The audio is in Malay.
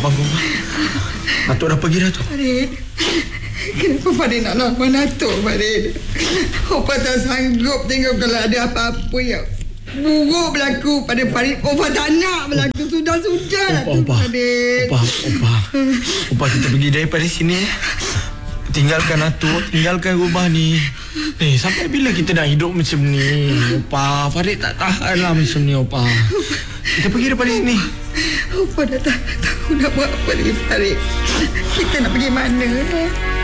panggung. Datuk dah pergi, Datuk. Farid, kenapa Farid nak lawan Datuk, Farid? Opa tak sanggup tengok kalau ada apa-apa yang buruk berlaku pada Farid. Opa tak nak berlaku. Sudah Opa, Farid. Opa, kita pergi daripada sini. Tinggalkan Datuk, tinggalkan rumah ni. Sampai bila kita nak hidup macam ni? Opa, Farid tak tahan lah macam ni, Opa. Kita pergi daripada sini. Opa dah tak tahu nak buat apa lagi, Farid. Kita nak pergi mana?